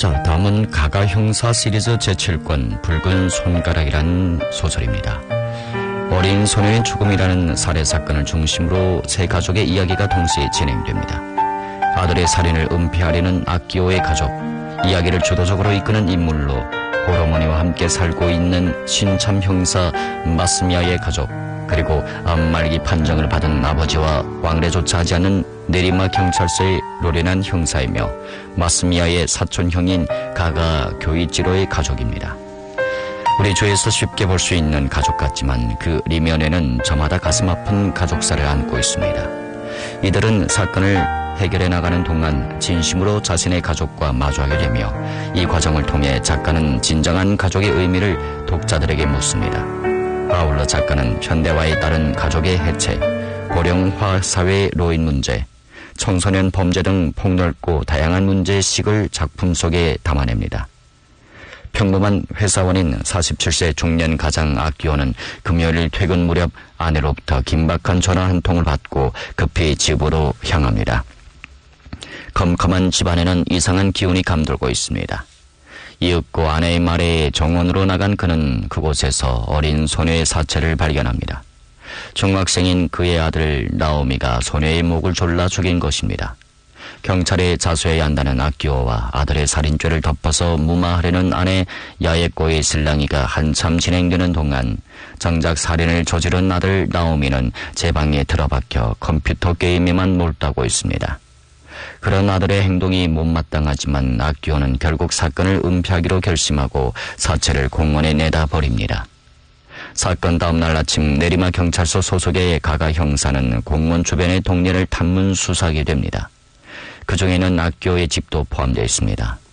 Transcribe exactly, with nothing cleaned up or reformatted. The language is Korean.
자, 다음은 가가 형사 시리즈 제칠 권 붉은 손가락이라는 소설입니다. 어린 소녀의 죽음이라는 살해 사건을 중심으로 세 가족의 이야기가 동시에 진행됩니다. 아들의 살인을 은폐하려는 아키오의 가족, 이야기를 주도적으로 이끄는 인물로 호러머니와 함께 살고 있는 신참 형사 마스미야의 가족, 그리고 암말기 판정을 받은 아버지와 왕래조차 하지 않는 내리마 경찰서의 로렌한 형사이며 마스미야의 사촌형인 가가 교이치로의 가족입니다. 우리 조에서 쉽게 볼 수 있는 가족 같지만 그 리면에는 저마다 가슴 아픈 가족사를 안고 있습니다. 이들은 사건을 해결해 나가는 동안 진심으로 자신의 가족과 마주하게 되며 이 과정을 통해 작가는 진정한 가족의 의미를 독자들에게 묻습니다. 아울러 작가는 현대화에 따른 가족의 해체, 고령화 사회의 노인 문제, 청소년 범죄 등 폭넓고 다양한 문제의식을 작품 속에 담아냅니다. 평범한 회사원인 사십칠 세 중년 가장 아키오는 금요일 퇴근 무렵 아내로부터 긴박한 전화 한 통을 받고 급히 집으로 향합니다. 컴컴한 집안에는 이상한 기운이 감돌고 있습니다. 이윽고 아내의 말에 정원으로 나간 그는 그곳에서 어린 소녀의 사체를 발견합니다. 중학생인 그의 아들 나오미가 소녀의 목을 졸라 죽인 것입니다. 경찰에 자수해야 한다는 아키오와 아들의 살인죄를 덮어서 무마하려는 아내 야에코의 실랑이가 한참 진행되는 동안 정작 살인을 저지른 아들 나오미는 제 방에 들어박혀 컴퓨터 게임에만 몰두하고 있습니다. 그런 아들의 행동이 못마땅하지만 아키오는 결국 사건을 은폐하기로 결심하고 사체를 공원에 내다 버립니다. 사건 다음날 아침 내리마 경찰서 소속의 가가 형사는 공원 주변의 동네를 탐문 수사하게 됩니다. 그 중에는 아키오의 집도 포함되어 있습니다.